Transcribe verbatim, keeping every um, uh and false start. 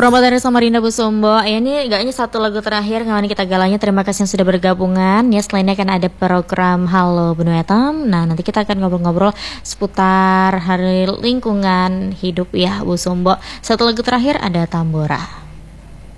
promo dari Samarinda Bu Sumbo. Ya, ini gak ini satu lagu terakhir kawan kita galanya. Terima kasih yang sudah bergabungan. Ya, setelahnya akan ada program Halo Benua Etam. Nah, nanti kita akan ngobrol-ngobrol seputar hari lingkungan hidup ya Bu Sumbo. Satu lagu terakhir ada Tambora.